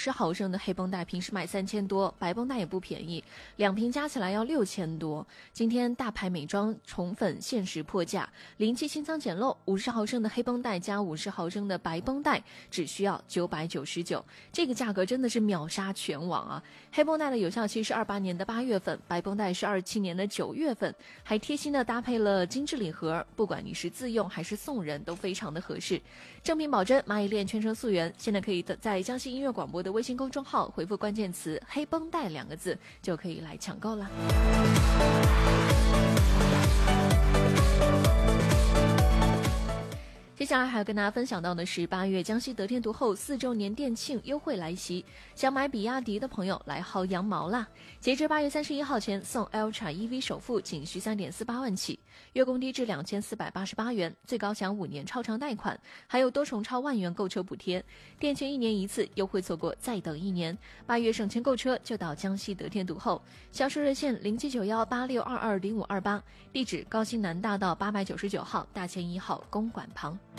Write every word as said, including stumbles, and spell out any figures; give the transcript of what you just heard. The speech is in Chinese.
十毫升的黑绷带平时卖三千多，白绷带也不便宜，两瓶加起来要六千多。今天大牌美妆宠粉限时破价，零七清仓捡漏，五十毫升的黑绷带加五十毫升的白绷带只需要九百九十九，这个价格真的是秒杀全网啊！黑绷带的有效期是二八年的八月份，白绷带是二七年的九月份，还贴心的搭配了精致礼盒，不管你是自用还是送人都非常的合适。正品保真，蚂蚁链全程溯源，现在可以在江西音乐广播的微信公众号回复关键词黑绷带两个字就可以来抢购啦。接下来还要跟大家分享到的是八月江西得天独厚四周年店庆优惠来袭，想买比亚迪的朋友来薅羊毛啦！截至八月三十一号前送 Ultra E V 首付仅需 三点四八万起，月供低至两千四百八十八元，最高享五年超长贷款，还有多重超万元购车补贴。店庆一年一次，优惠错过再等一年。八月省钱购车就到江西得天独厚，销售热线零七九幺八六二二零五二八，地址高新南大道八百九十九号大千一号公馆旁。